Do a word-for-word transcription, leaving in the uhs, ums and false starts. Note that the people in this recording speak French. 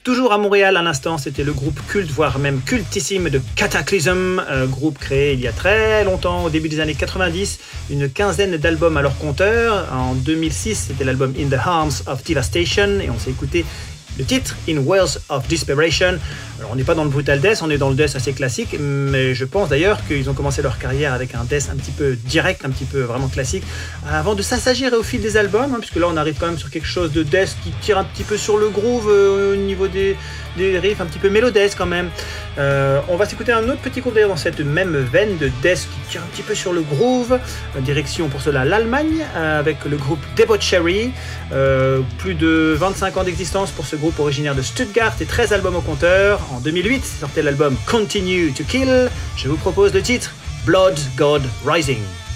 Toujours à Montréal à l'instant, c'était le groupe culte, voire même cultissime de Cataclysm, euh, groupe créé il y a très longtemps, au début des années quatre-vingt-dix, une quinzaine d'albums à leur compteur. En deux mille six, c'était l'album In the Arms of Devastation, et on s'est écouté le titre In Wells of Desperation. Alors on n'est pas dans le brutal death, on est dans le death assez classique, mais je pense d'ailleurs qu'ils ont commencé leur carrière avec un death un petit peu direct, un petit peu vraiment classique, avant de s'assagir au fil des albums, hein, puisque là on arrive quand même sur quelque chose de death qui tire un petit peu sur le groove euh, au niveau des, des riffs, un petit peu mélodesque quand même. Euh, on va s'écouter un autre petit groupe d'ailleurs dans cette même veine de death qui tire un petit peu sur le groove. Direction pour cela l'Allemagne euh, avec le groupe Debauchery. Euh, plus de vingt-cinq ans d'existence pour ce groupe originaire de Stuttgart et treize albums au compteur. En deux mille huit sortait l'album Continue to Kill. Je vous propose le titre Blood God Rising.